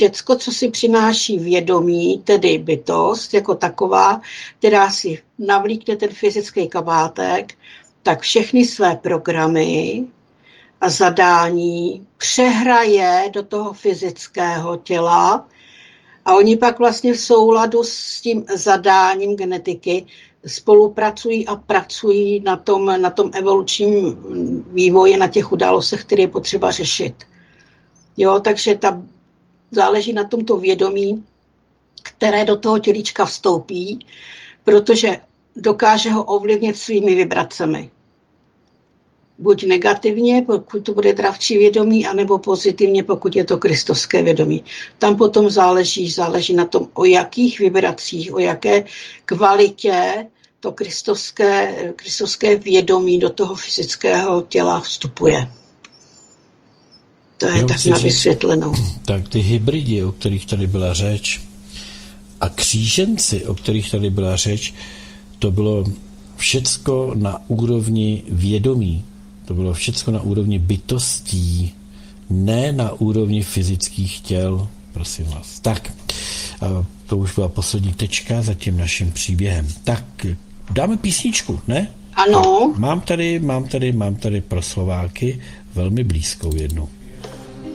všecko, co si přináší vědomí, tedy bytost jako taková, která si navlíkne ten fyzický kabátek, tak všechny své programy a zadání přehraje do toho fyzického těla a oni pak vlastně v souladu s tím zadáním genetiky spolupracují a pracují na tom evolučním vývoji, na těch událostech, které je potřeba řešit. Jo, takže záleží na tomto vědomí, které do toho tělíčka vstoupí, protože dokáže ho ovlivnit svými vibracemi. Buď negativně, pokud to bude dravčí vědomí, anebo pozitivně, pokud je to kristovské vědomí. Tam potom záleží na tom, o jakých vibracích, o jaké kvalitě to kristovské vědomí do toho fyzického těla vstupuje. To je tak na vysvětlenou. Tak ty hybridi, o kterých tady byla řeč, a kříženci, o kterých tady byla řeč, to bylo všecko na úrovni vědomí. To bylo všecko na úrovni bytostí, ne na úrovni fyzických těl, prosím vás. Tak, to už byla poslední tečka za tím naším příběhem. Tak, dáme písničku, ne? Ano. Mám tady pro Slováky velmi blízkou jednu.